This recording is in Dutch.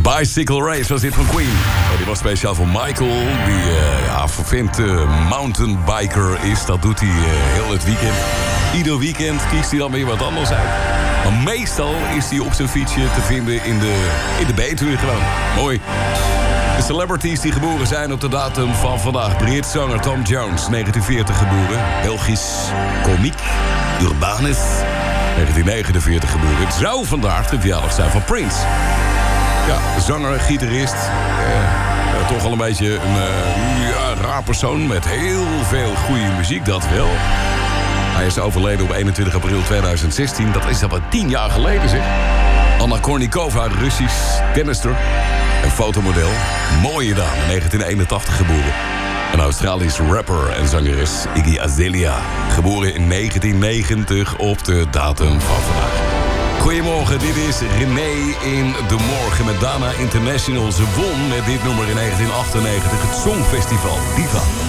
De Bicycle Race was dit van Queen. En die was speciaal voor Michael, die vervent mountainbiker is. Dat doet hij heel het weekend. Ieder weekend kiest hij dan weer wat anders uit. Maar meestal is hij op zijn fietsje te vinden in de Betuwe gewoon. Mooi. De celebrities die geboren zijn op de datum van vandaag. Brits zanger Tom Jones, 1940 geboren. Belgisch komiek Urbanus, 1949 geboren. Het zou vandaag de verjaardag zijn van Prince. Ja, zanger, gitarist. Toch al een beetje een raar persoon met heel veel goede muziek, dat wel. Hij is overleden op 21 april 2016. Dat is al 10 jaar geleden, zeg. Anna Kournikova, Russisch tennister en fotomodel. Mooie dame, 1981 geboren. Een Australisch rapper en zangeres Iggy Azalea. Geboren in 1990 op de datum van vandaag. Goedemorgen, dit is René in de Morgen met Dana International. Ze won met dit nummer in 1998 het Songfestival Diva.